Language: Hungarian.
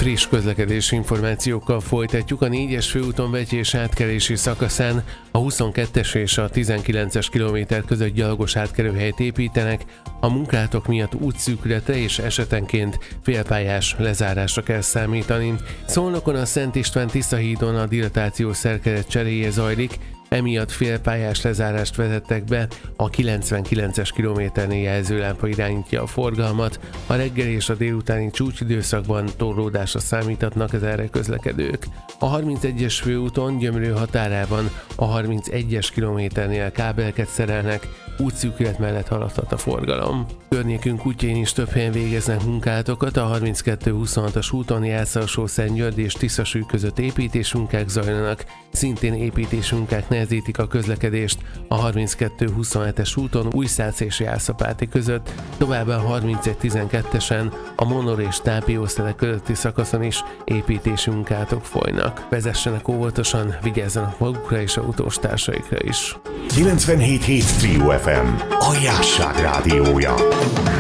Friss közlekedési információkkal folytatjuk. A 4-es főúton Vetyés átkelési szakaszán a 22-es és a 19-es kilométer között gyalogos átkelőhelyet építenek. A munkálatok miatt útszűkületre és esetenként félpályás lezárásra kell számítani. Szolnokon a Szent István Tisza-hídon a dilatációs szerkezet cseréje zajlik, emiatt félpályás lezárást vezettek be, a 99-es kilométernél jelzőlámpa irányítja a forgalmat, a reggeli és a délutáni csúcsidőszakban torlódásra számíthatnak az erre közlekedők. A 31-es főúton Gyömrő határában a 31-es kilométernél kábeleket szerelnek, útszűkület mellett haladhat a forgalom. Környékünk útjain is több helyen végeznek munkálatokat, a 32-26-as úton Jászalsó-Szentgyörgy és Tiszasúly között építésmunkák zajlanak, szintén építésmunkák nehezítik a közlekedést a 32-27-es úton Újszác és Jászapáti között, továbbá a 31-12-esen a Monor és Tápiósztele közötti szakaszon is építési munkálatok folynak. Vezessenek óvatosan, vigyázzanak magukra és autóstársaikra is. 97.7 Trio FM, a Jásság rádiója.